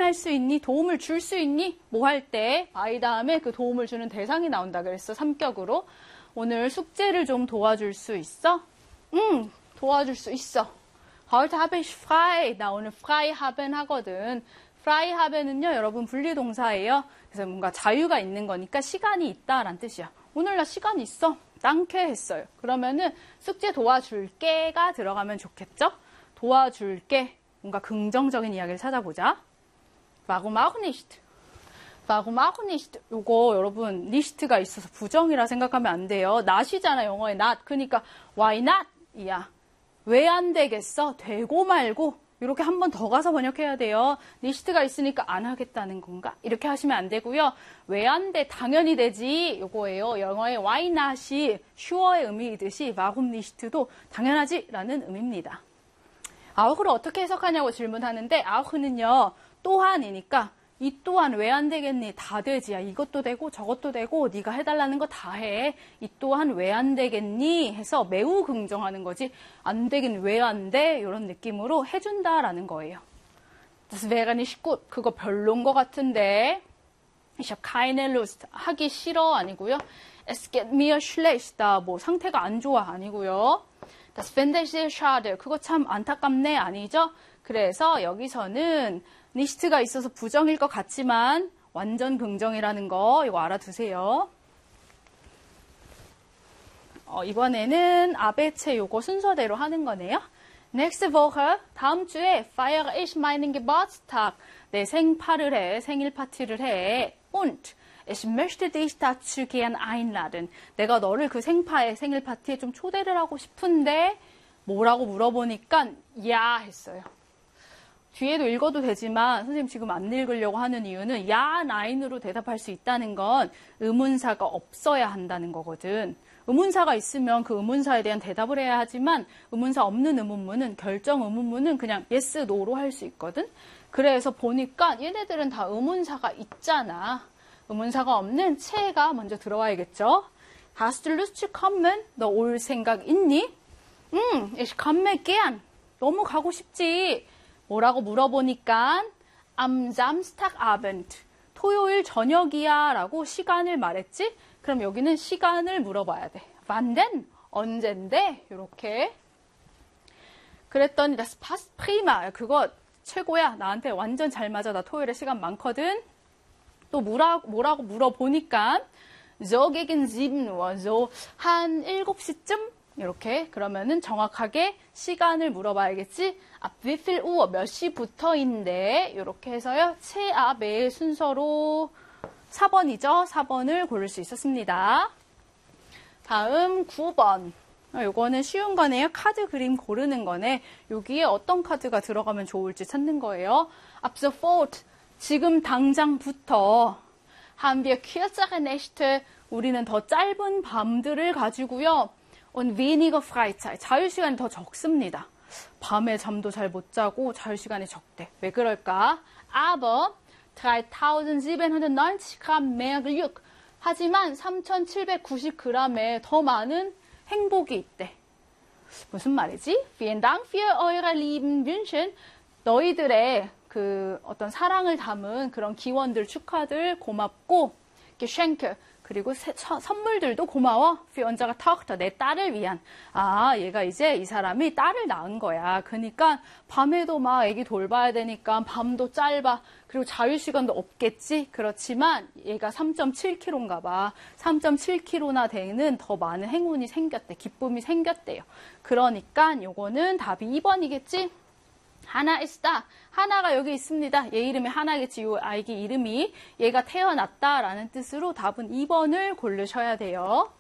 도움할 수 있니? 도움을 줄 수 있니? 뭐 할 때 I 다음에 그 도움을 주는 대상이 나온다 그랬어. 3격으로. 오늘 숙제를 좀 도와줄 수 있어? 응, 도와줄 수 있어. Heute habe ich frei. 나 오늘 frei haben 하거든. frei haben은요, 여러분 분리동사예요. 그래서 뭔가 자유가 있는 거니까 시간이 있다라는 뜻이야. 오늘 나 시간 있어. danke 했어요. 그러면은 숙제 도와줄게가 들어가면 좋겠죠? 도와줄게. 뭔가 긍정적인 이야기를 찾아보자. Warum auch nicht? Warum auch nicht? 요거 여러분 nicht가 있어서 부정이라 생각하면 안 돼요. not이잖아 영어의 not. 그러니까 why not? 이야. 왜 안 되겠어? 되고 말고 이렇게 한 번 더 가서 번역해야 돼요. nicht가 있으니까 안 하겠다는 건가? 이렇게 하시면 안 되고요. 왜 안 돼? 당연히 되지. 요거예요. 영어의 why not이 sure의 의미이듯이 warum nicht도 당연하지 라는 의미입니다. 아우를 어떻게 해석하냐고 질문하는데 아우는요 또한이니까 이 또한 왜 안 되겠니? 다 되지. 야, 이것도 되고 저것도 되고 네가 해달라는 거 다 해. 이 또한 왜 안 되겠니? 해서 매우 긍정하는 거지. 안 되긴 왜 안 돼? 이런 느낌으로 해준다라는 거예요. Das wäre nicht gut. 그거 별론 거 같은데. Ich habe keine Lust. 하기 싫어 아니고요. Es geht mir schlecht. 나 뭐 상태가 안 좋아 아니고요. Das finde ich sehr schade. 그거 참 안타깝네 아니죠? 그래서 여기서는 nicht가 있어서 부정일 것 같지만 완전 긍정이라는 거 이거 알아두세요. 이번에는 아베체 요거 순서대로 하는 거네요. Nächste Woche, 다음 주에 feiere ich meinen Geburtstag. 내 생파를 해, 생일 파티를 해. Und ich möchte dich dazu gern einladen. 내가 너를 그 생파에, 생일 파티에 좀 초대를 하고 싶은데 뭐라고 물어보니까 야 했어요. 뒤에도 읽어도 되지만 선생님 지금 안 읽으려고 하는 이유는 야, 나인으로 대답할 수 있다는 건 의문사가 없어야 한다는 거거든. 의문사가 있으면 그 의문사에 대한 대답을 해야 하지만 의문사 없는 의문문은 결정 의문문은 그냥 yes, no로 할 수 있거든. 그래서 보니까 얘네들은 다 의문사가 있잖아. 의문사가 없는 체가 먼저 들어와야겠죠. Hast du Lust zu kommen? 너 올 생각 있니? Ich komme gern. 너무 가고 싶지. 뭐라고 물어보니까 am Samstagabend. 토요일 저녁이야 라고 시간을 말했지? 그럼 여기는 시간을 물어봐야 돼. Wann denn? 언젠데? 이렇게. 그랬더니 das passt prima. 그거 최고야. 나한테 완전 잘 맞아. 나 토요일에 시간 많거든. 또 뭐라고 물어보니까 so gegen 7 so 한 7시쯤 이렇게 그러면은 정확하게 시간을 물어봐야겠지. ab wie viel Uhr 몇 시부터인데 이렇게 해서요. 체압의 순서로 4번이죠. 4번을 고를 수 있었습니다. 다음 9번. 요거는 쉬운 거네요. 카드 그림 고르는 거네. 여기에 어떤 카드가 들어가면 좋을지 찾는 거예요. ab sofort 지금 당장부터 haben wir kürzere Nächte 우리는 더 짧은 밤들을 가지고요. und weniger Freizeit 자유시간이 더 적습니다. 밤에 잠도 잘 못 자고 자유시간이 적대. 왜 그럴까? aber 3790g mehr Glück 하지만 3790g에 더 많은 행복이 있대. 무슨 말이지? Vielen Dank für eure lieben Wünsche. 너희들의 그 어떤 사랑을 담은 그런 기원들, 축하들 고맙고 Geschenke 그리고 선물들도 고마워. für unsere Tochter 내 딸을 위한. 아, 얘가 이제 이 사람이 딸을 낳은 거야. 그러니까 밤에도 막 애기 돌봐야 되니까 밤도 짧아. 그리고 자유시간도 없겠지. 그렇지만 얘가 3.7kg인가 봐. 3.7kg나 되는 더 많은 행운이 생겼대. 기쁨이 생겼대요. 그러니까 요거는 답이 2번이겠지. 하나 있다. 하나가 여기 있습니다. 얘 이름이 하나겠지. 요 아기 이름이 얘가 태어났다라는 뜻으로 답은 2번을 고르셔야 돼요.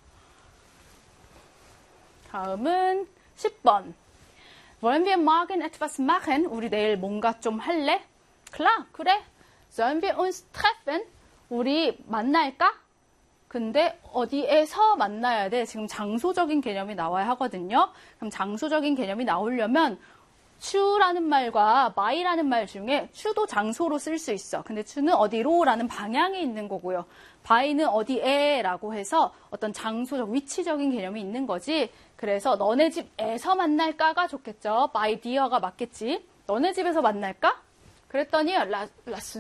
다음은 10번. Wollen wir morgen etwas machen? 우리 내일 뭔가 좀 할래? Klar, 그래. Sollen wir uns treffen? 우리 만날까? 근데 어디에서 만나야 돼? 지금 장소적인 개념이 나와야 하거든요. 그럼 장소적인 개념이 나오려면 추라는 말과 my라는 말 중에 추도 장소로 쓸 수 있어. 근데 추는 어디로라는 방향이 있는 거고요. by는 어디에 라고 해서 어떤 장소적, 위치적인 개념이 있는 거지. 그래서 너네 집에서 만날까가 좋겠죠. by dear가 맞겠지. 너네 집에서 만날까? 그랬더니 라스